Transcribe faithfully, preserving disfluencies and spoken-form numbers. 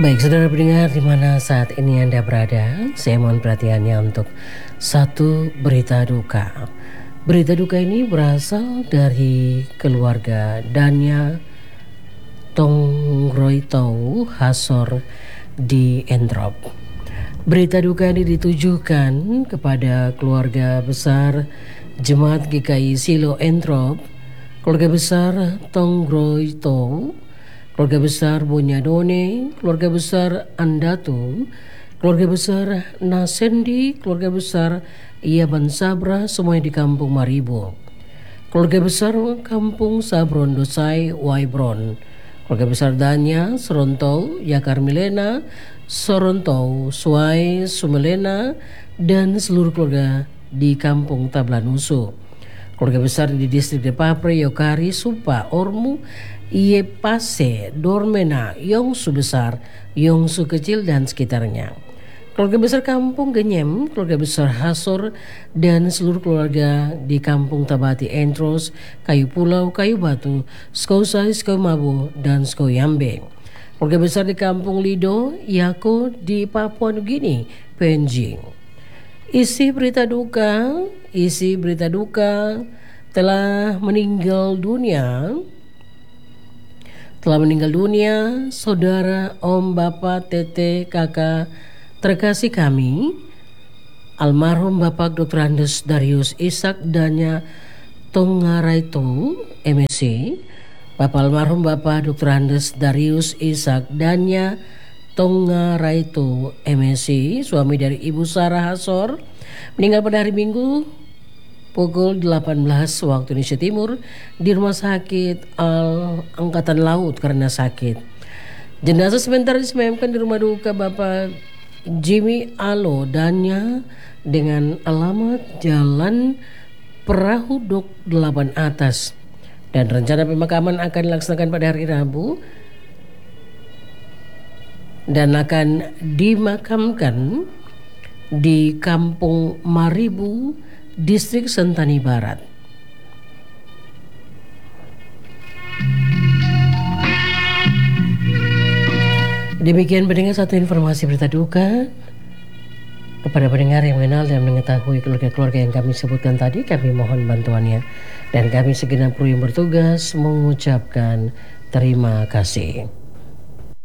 Baik, saudara pendengar, di mana saat ini Anda berada, saya mohon perhatiannya untuk satu berita duka. Berita duka ini berasal dari keluarga Danya Tongroito Hasor di Entrop. Berita duka ini ditujukan kepada keluarga besar Jemaat G K I Silo Entrop, keluarga besar Tongroito, keluarga besar Bonyadone, keluarga besar Andatu, keluarga besar Nasendi, keluarga besar Iaban Sabra, semuanya di Kampung Maribo. Keluarga besar Kampung Sabron Dosai Waibron, keluarga besar Danya Serontau, Yakar Milena, Sorontau, Suai, Sumelena, dan seluruh keluarga di Kampung Tablanusu. Keluarga besar di distrik Depapre, Yokari, Supa, Ormu, Iepase, Dormena, Yongsu besar, Yongsu kecil dan sekitarnya. Keluarga besar Kampung Genyem, keluarga besar Hasor, dan seluruh keluarga di Kampung Tabati Entros, Kayu Pulau, Kayu Batu, Skousai, Skoumabo, dan Skoyambe. Keluarga besar di Kampung Lido, Yako di Papua Nugini, Penjing. Isi berita duka, isi berita duka telah meninggal dunia. Telah meninggal dunia saudara, om, bapak, tete, kakak terkasih kami, almarhum Bapak doktor Andes Darius Ishak Danya Tongaraito M Si. Bapak almarhum Bapak doktor Andes Darius Ishak Danya Tongaraito M Si, suami dari Ibu Sarah Hasor, meninggal pada hari Minggu pukul delapan belas waktu Indonesia Timur di Rumah Sakit Al Angkatan Laut karena sakit. Jenazah sementara disemayamkan di rumah duka Bapak Jimmy Alo Danya dengan alamat Jalan Perahu Dok delapan Atas, dan rencana pemakaman akan dilaksanakan pada hari Rabu dan akan dimakamkan di Kampung Maribu, Distrik Sentani Barat. Demikian pendengar, satu informasi berita duka kepada pendengar yang mengenal dan mengetahui keluarga-keluarga yang kami sebutkan tadi. Kami mohon bantuannya dan kami segenap kru yang bertugas mengucapkan terima kasih.